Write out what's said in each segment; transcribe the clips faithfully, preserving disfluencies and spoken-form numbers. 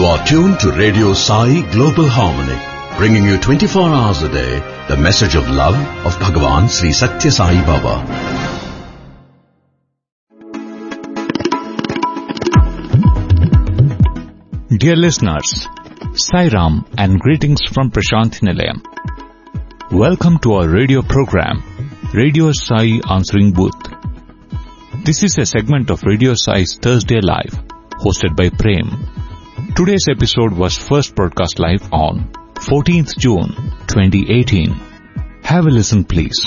are tuned to Radio Sai Global Harmony, bringing you twenty-four hours a day the message of love of Bhagavan Sri Satya Sai Baba. Dear listeners, Sai Ram and greetings from Prashant Nilayam. Welcome to our radio program, Radio Sai Answering Booth. This is a segment of Radio Sai's Thursday Live, hosted by Prem. Today's episode was first broadcast live on fourteenth June twenty eighteen. Have a listen, please.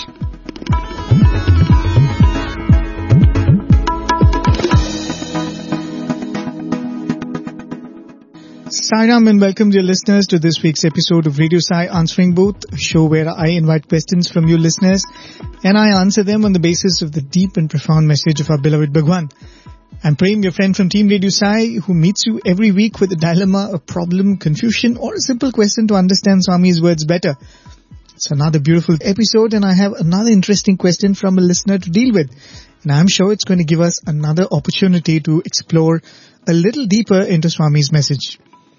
Sai Ram and welcome dear listeners to this week's episode of Radio Sai Answering Booth, a show where I invite questions from you listeners and I answer them on the basis of the deep and profound message of our beloved Bhagwan. I'm Prem, your friend from Team Radio Sai, who meets you every week with a dilemma, a problem, confusion or a simple question to understand Swami's words better. It's another beautiful episode and I have another interesting question from a listener to deal with. And I'm sure it's going to give us another opportunity to explore a little deeper into Swami's message.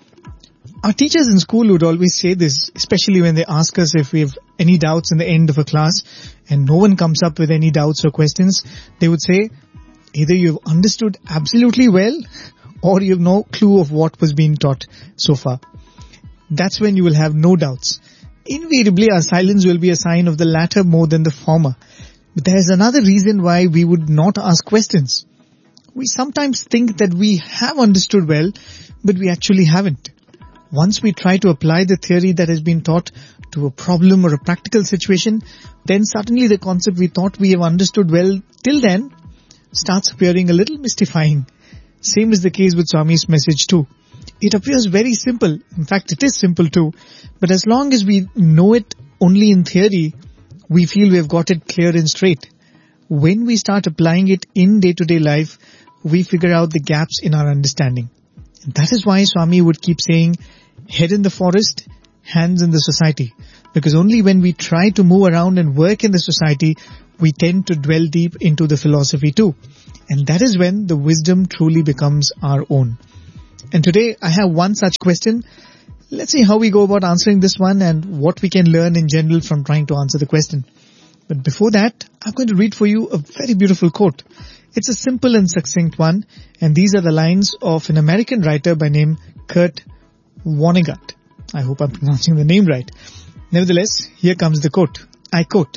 Our teachers in school would always say this, especially when they ask us if we have any doubts in the end of a class and no one comes up with any doubts or questions. They would say, either you have understood absolutely well or you have no clue of what was being taught so far. That's when you will have no doubts. Invariably, our silence will be a sign of the latter more than the former. But there is another reason why we would not ask questions. We sometimes think that we have understood well, but we actually haven't. Once we try to apply the theory that has been taught to a problem or a practical situation, then suddenly the concept we thought we have understood well till then starts appearing a little mystifying. Same is the case with Swami's message too. It appears very simple. In fact, it is simple too. But as long as we know it only in theory, we feel we have got it clear and straight. When we start applying it in day-to-day life, we figure out the gaps in our understanding. And that is why Swami would keep saying, head in the forest, hands in the society. Because only when we try to move around and work in the society, we tend to dwell deep into the philosophy too. And that is when the wisdom truly becomes our own. And today I have one such question. Let's see how we go about answering this one and what we can learn in general from trying to answer the question. But before that, I'm going to read for you a very beautiful quote. It's a simple and succinct one, and these are the lines of an American writer by name Kurt Vonnegut. I hope I'm pronouncing the name right. Nevertheless, here comes the quote. I quote,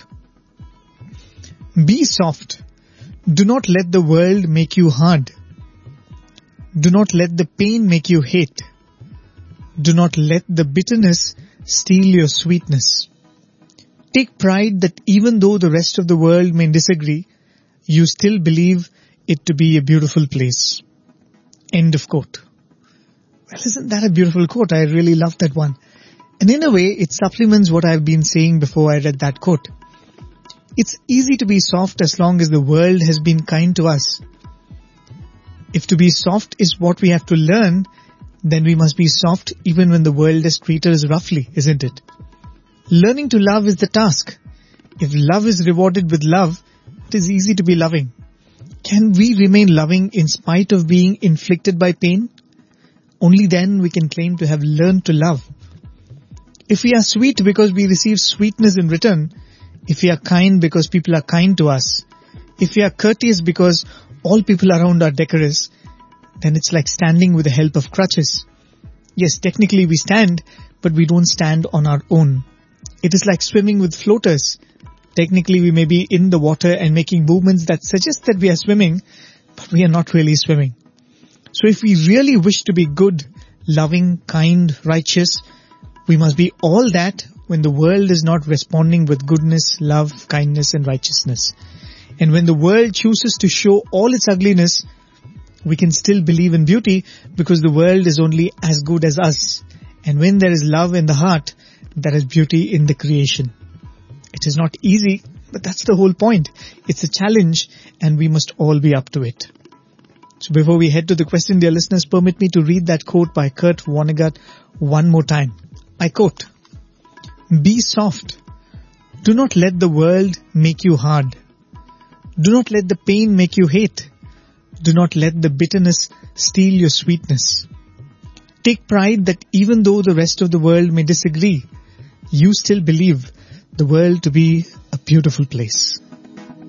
"Be soft. Do not let the world make you hard. Do not let the pain make you hate. Do not let the bitterness steal your sweetness. Take pride that even though the rest of the world may disagree, you still believe it to be a beautiful place." End of quote. Well, isn't that a beautiful quote? I really love that one. And in a way, it supplements what I've been saying before I read that quote. It's easy to be soft as long as the world has been kind to us. If to be soft is what we have to learn, then we must be soft even when the world has treated us roughly, isn't it? Learning to love is the task. If love is rewarded with love, it is easy to be loving. Can we remain loving in spite of being inflicted by pain? Only then we can claim to have learned to love. If we are sweet because we receive sweetness in return, if we are kind because people are kind to us, if we are courteous because all people around are decorous, then it's like standing with the help of crutches. Yes, technically we stand, but we don't stand on our own. It is like swimming with floaters. Technically we may be in the water and making movements that suggest that we are swimming, but we are not really swimming. So if we really wish to be good, loving, kind, righteous, we must be all that when the world is not responding with goodness, love, kindness and righteousness. And when the world chooses to show all its ugliness, we can still believe in beauty because the world is only as good as us. And when there is love in the heart, there is beauty in the creation. It is not easy, but that's the whole point. It's a challenge and we must all be up to it. So before we head to the question, dear listeners, permit me to read that quote by Kurt Vonnegut one more time. I quote, "Be soft. Do not let the world make you hard. Do not let the pain make you hate. Do not let the bitterness steal your sweetness. take pride that even though the rest of the world may disagree, you still believe the world to be a beautiful place.